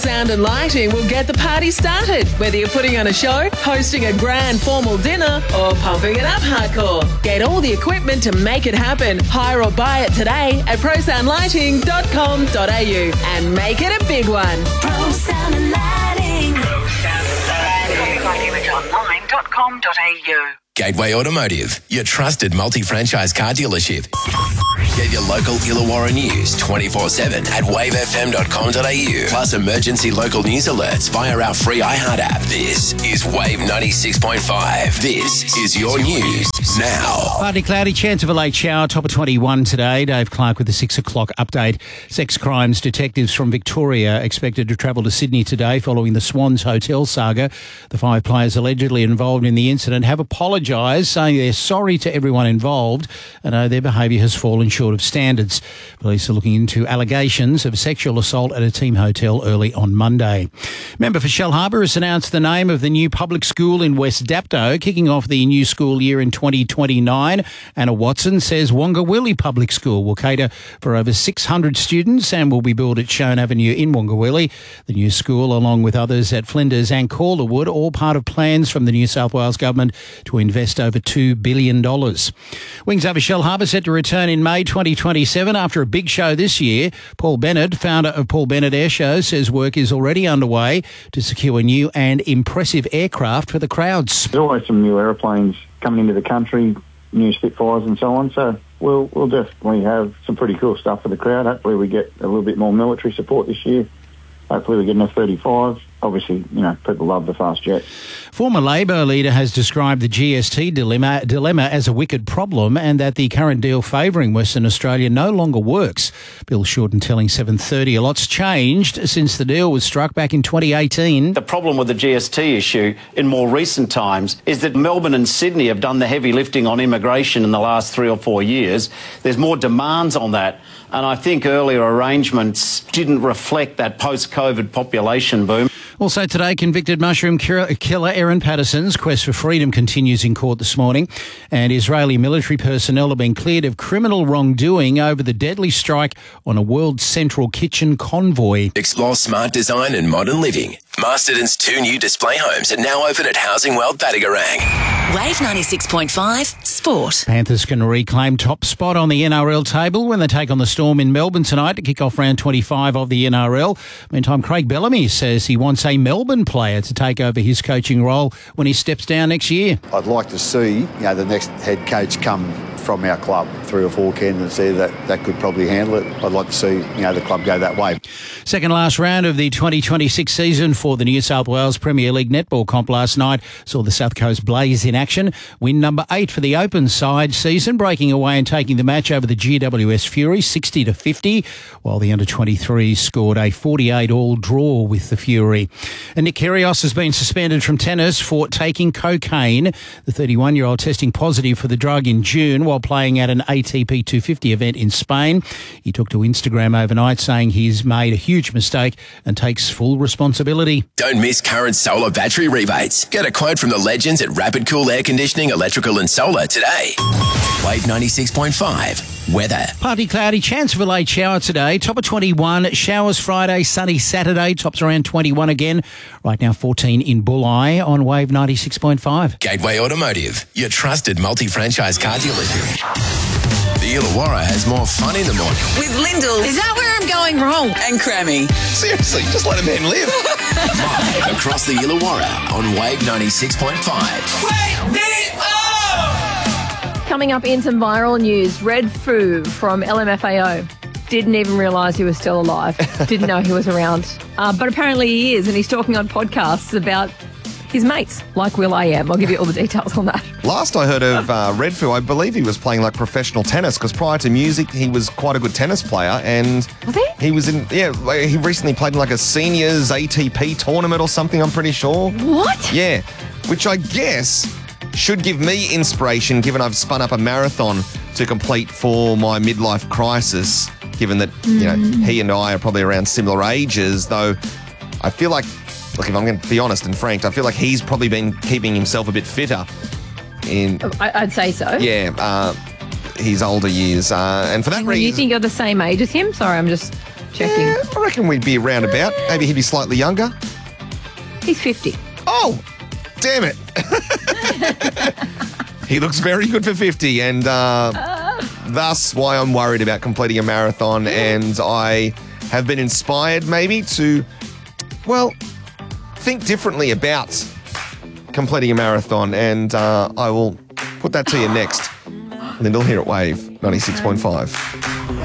Sound and lighting will get the party started, whether you're putting on a show, hosting a grand formal dinner, or pumping it up hardcore. Get all the equipment to make it happen. Hire or buy it today at prosoundlighting.com.au and make it a big one. Pro Sound and Lighting. Imageimageonline.com.au. Gateway Automotive, your trusted multi-franchise car dealership. Get your local Illawarra news 24/7 at wavefm.com.au. Plus emergency local news alerts via our free iHeart app. This is Wave 96.5. This is your news now. Partly cloudy, chance of a late shower, top of 21 today. Dave Clark with the 6 o'clock update. Sex crimes detectives from Victoria expected to travel to Sydney today following the Swans Hotel saga. The 5 players allegedly involved in the incident have apologised, saying they're sorry to everyone involved and know their behaviour has fallen short of standards. Police are looking into allegations of sexual assault at a team hotel early on Monday. Member for Shellharbour has announced the name of the new public school in West Dapto, kicking off the new school year in 2029. Anna Watson says Wongawilli Public School will cater for over 600 students and will be built at Shone Avenue in Wongawilli. The new school, along with others at Flinders and Calderwood, all part of plans from the New South Wales Government to invest over $2 billion. Wings over Shellharbour set to return in May 2027 after a big show this year. Paul Bennett, founder of Paul Bennett Air Show, says work is already underway to secure new and impressive aircraft for the crowds. There's always some new aeroplanes coming into the country, new Spitfires and so on, so we'll definitely have some pretty cool stuff for the crowd. Hopefully we get a little bit more military support this year. Hopefully we get an F-35. Obviously, people love the fast jet. Former Labor leader has described the GST dilemma as a wicked problem and that the current deal favouring Western Australia no longer works. Bill Shorten telling 7:30 a lot's changed since the deal was struck back in 2018. The problem with the GST issue in more recent times is that Melbourne and Sydney have done the heavy lifting on immigration in the last 3 or 4 years. There's more demands on that. And I think earlier arrangements didn't reflect that post-COVID population boom. Also today, convicted mushroom killer Erin Patterson's quest for freedom continues in court this morning, and Israeli military personnel have been cleared of criminal wrongdoing over the deadly strike on a World Central Kitchen convoy. Explore smart design and modern living. Masterton's 2 new display homes are now open at Housing World Battigarang. Wave 96.5 Sport. Panthers can reclaim top spot on the NRL table when they take on the Storm in Melbourne tonight to kick off round 25 of the NRL. Meantime, Craig Bellamy says he wants a Melbourne player to take over his coaching role when he steps down next year. I'd like to see the next head coach come from our club. 3 or 4 candidates there that could probably handle it. I'd like to see the club go that way. Second last round of the 2026 season for the New South Wales Premier League netball comp last night saw the South Coast Blaze in action. Win number 8 for the open side season, breaking away and taking the match over the GWS Fury 60-50, while the under-23s scored a 48-all draw with the Fury. And Nick Kyrgios has been suspended from tennis for taking cocaine. The 31-year-old testing positive for the drug in June while playing at an ATP 250 event in Spain. He took to Instagram overnight saying he's made a huge mistake and takes full responsibility. Don't miss current solar battery rebates. Get a quote from the legends at Rapid Cool Air Conditioning, Electrical and Solar today. Wave 96.5. Weather. Partly cloudy, chance of a late shower today. Top of 21. Showers Friday, sunny Saturday. Tops around 21 again. Right now 14 in Bulli on Wave 96.5. Gateway Automotive, your trusted multi-franchise car dealership. The Illawarra has more fun in the morning. With Lyndall. Is that where I'm going wrong? And Crammy. Seriously, just let a man live. Live across the Illawarra on Wave 96.5. Wake me up! Coming up in some viral news, Red Foo from LMFAO. Didn't even realise he was still alive. Didn't know he was around. But apparently he is, and he's talking on podcasts about his mates, like Will.i.am. I'll give you all the details on that. Last I heard of Red Foo, I believe he was playing like professional tennis, because prior to music, he was quite a good tennis player. And was he? He was in, he recently played in like a seniors ATP tournament or something, I'm pretty sure. What? Yeah, which I guess should give me inspiration, given I've spun up a marathon to complete for my midlife crisis, given that, he and I are probably around similar ages, though I feel like, look, if I'm going to be honest and frank, I feel like he's probably been keeping himself a bit fitter in... I'd say so. Yeah, his older years. And for that reason... You think you're the same age as him? Sorry, I'm just... Checking. Yeah, I reckon we'd be around about. Maybe he'd be slightly younger. He's 50. Oh, damn it. He looks very good for 50, and thus why I'm worried about completing a marathon. And I have been inspired maybe to, well, think differently about completing a marathon. And I will put that to you next. Lyndall here at Wave 96.5.